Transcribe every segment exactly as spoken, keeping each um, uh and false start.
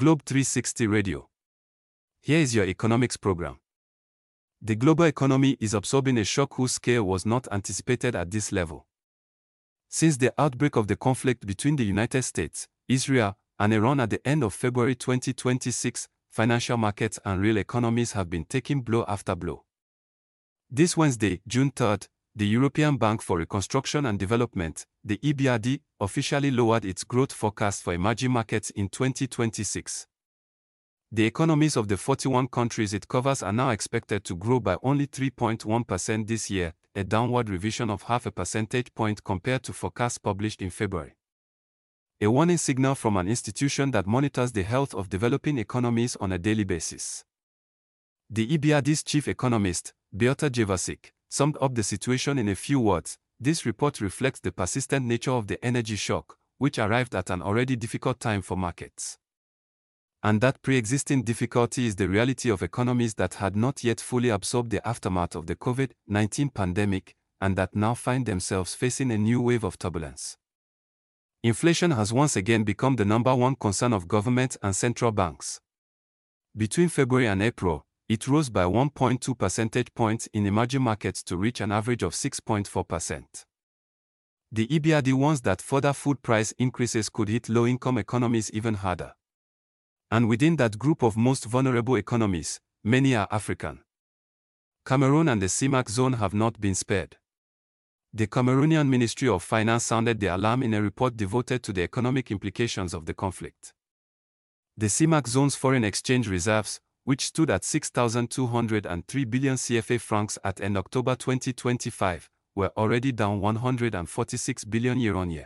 Globe three sixty Radio. Here is your economics program. The global economy is absorbing a shock whose scale was not anticipated at this level. Since the outbreak of the conflict between the United States, Israel, and Iran at the end of February twenty twenty-six, financial markets and real economies have been taking blow after blow. This Wednesday, June third, the European Bank for Reconstruction and Development, the E B R D, officially lowered its growth forecast for emerging markets in twenty twenty-six. The economies of the forty-one countries it covers are now expected to grow by only three point one percent this year, a downward revision of half a percentage point compared to forecasts published in February. A warning signal from an institution that monitors the health of developing economies on a daily basis. The E B R D's chief economist, Beata Jevasic, summed up the situation in a few words: "This report reflects the persistent nature of the energy shock, which arrived at an already difficult time for markets. And that pre-existing difficulty is the reality of economies that had not yet fully absorbed the aftermath of the COVID nineteen pandemic, and that now find themselves facing a new wave of turbulence." Inflation has once again become the number one concern of governments and central banks. Between February and April, it rose by one point two percentage points in emerging markets to reach an average of six point four percent. The E B R D warns that further food price increases could hit low-income economies even harder. And within that group of most vulnerable economies, many are African. Cameroon and the C M A C zone have not been spared. The Cameroonian Ministry of Finance sounded the alarm in a report devoted to the economic implications of the conflict. The C M A C zone's foreign exchange reserves, which stood at six thousand two hundred three billion C F A francs at end October twenty twenty-five, were already down one hundred forty-six billion year-on-year,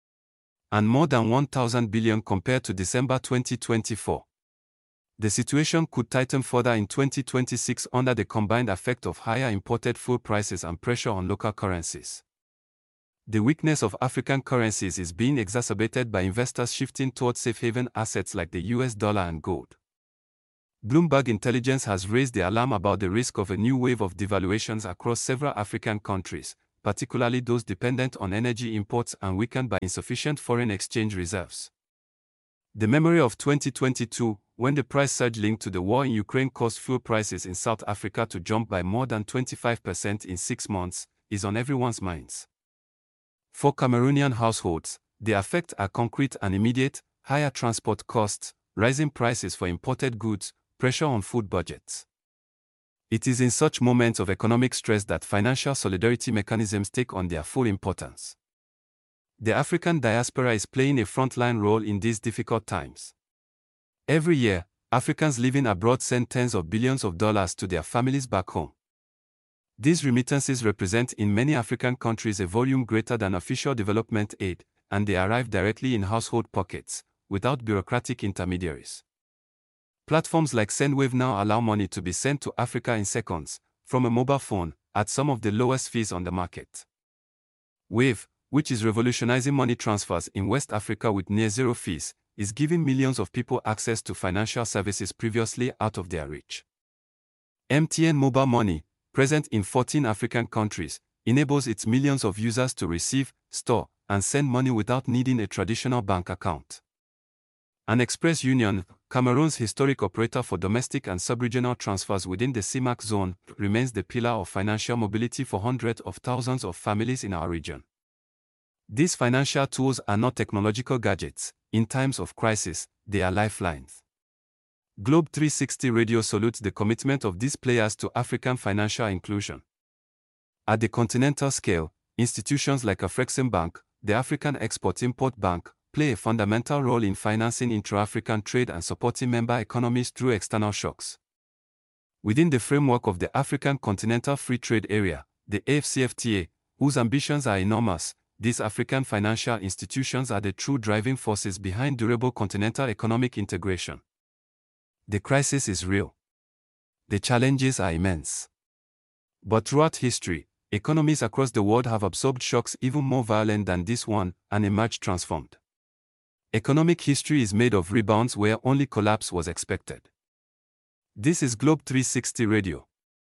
and more than one thousand billion compared to December twenty twenty-four. The situation could tighten further in twenty twenty-six under the combined effect of higher imported food prices and pressure on local currencies. The weakness of African currencies is being exacerbated by investors shifting towards safe haven assets like the U S dollar and gold. Bloomberg Intelligence has raised the alarm about the risk of a new wave of devaluations across several African countries, particularly those dependent on energy imports and weakened by insufficient foreign exchange reserves. The memory of twenty twenty-two, when the price surge linked to the war in Ukraine caused fuel prices in South Africa to jump by more than twenty-five percent in six months, is on everyone's minds. For Cameroonian households, the effects are concrete and immediate: higher transport costs, rising prices for imported goods, pressure on food budgets. It is in such moments of economic stress that financial solidarity mechanisms take on their full importance. The African diaspora is playing a frontline role in these difficult times. Every year, Africans living abroad send tens of billions of dollars to their families back home. These remittances represent in many African countries a volume greater than official development aid, and they arrive directly in household pockets, without bureaucratic intermediaries. Platforms like Sendwave now allow money to be sent to Africa in seconds, from a mobile phone, at some of the lowest fees on the market. Wave, which is revolutionizing money transfers in West Africa with near zero fees, is giving millions of people access to financial services previously out of their reach. M T N Mobile Money, present in fourteen African countries, enables its millions of users to receive, store, and send money without needing a traditional bank account. And Express Union, Cameroon's historic operator for domestic and sub-regional transfers within the C M A C zone, remains the pillar of financial mobility for hundreds of thousands of families in our region. These financial tools are not technological gadgets. In times of crisis, they are lifelines. Globe three sixty Radio salutes the commitment of these players to African financial inclusion. At the continental scale, institutions like Afreximbank, the African Export-Import Bank, play a fundamental role in financing intra-African trade and supporting member economies through external shocks. Within the framework of the African Continental Free Trade Area, the A F C F T A, whose ambitions are enormous, these African financial institutions are the true driving forces behind durable continental economic integration. The crisis is real. The challenges are immense. But throughout history, economies across the world have absorbed shocks even more violent than this one and emerged transformed. Economic history is made of rebounds where only collapse was expected. This is Globe three sixty Radio.